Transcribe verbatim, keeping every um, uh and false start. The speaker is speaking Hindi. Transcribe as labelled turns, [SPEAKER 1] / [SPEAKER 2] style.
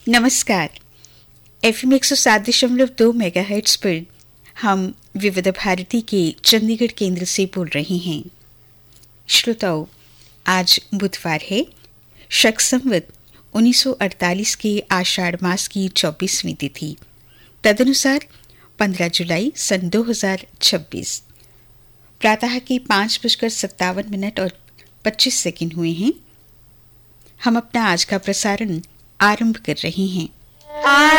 [SPEAKER 1] नमस्कार। एफ एम एक सौ सात दशमलव दो मेगा हर्ट्ज पर हम विविध भारती के चंडीगढ़ केंद्र से बोल रहे हैं। श्रोताओं, आज बुधवार है, शक संवत उन्नीस सौ अड़तालीस के आषाढ़ मास की चौबीसवीं तिथि, तदनुसार पंद्रह जुलाई सन दो हज़ार छब्बीस। प्रातः के पाँच बजकर सत्तावन मिनट और पच्चीस सेकंड हुए हैं। हम अपना आज का प्रसारण आरंभ कर रहे हैं।